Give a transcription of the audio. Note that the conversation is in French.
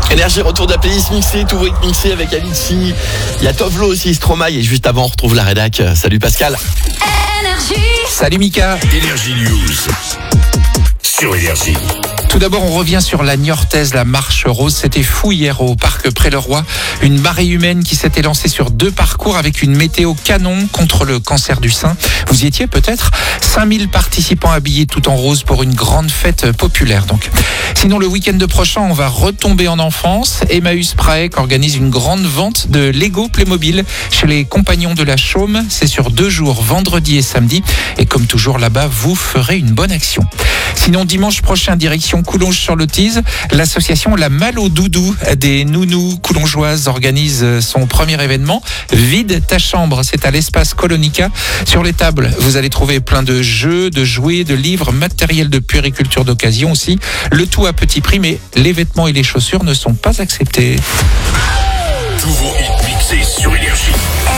Énergie, retour d'API mixé, tout va être mixé avec Avicii. Il y a Tovlo aussi, Stromae. Et juste avant, on retrouve la rédac. Salut Pascal. Énergie. Salut Mika. Énergie News sur Énergie. Tout d'abord, on revient sur la Niortaise, la marche rose. C'était fou hier au parc Près-le-Roi. Une marée humaine qui s'était lancée sur 2 parcours avec une météo canon contre le cancer du sein. Vous y étiez peut-être ? 5000 participants habillés tout en rose pour une grande fête populaire donc. Sinon, le week-end prochain, on va retomber en enfance. Emmaüs Praec organise une grande vente de Lego Playmobil chez les Compagnons de la Chaume. C'est sur 2 jours, vendredi et samedi. Et comme toujours là-bas, vous ferez une bonne action. Sinon, dimanche prochain, direction Coulonges-sur-le-Tise, l'association La Malle au Doudou des nounous coulongeoises organise son premier événement. Vide ta chambre, c'est à l'espace Colonica. Sur les tables, vous allez trouver plein de jeux, de jouets, de livres, matériel de puériculture d'occasion aussi. Le tout à petit prix, mais les vêtements et les chaussures ne sont pas acceptés. Tous vos hits mixés sur Énergie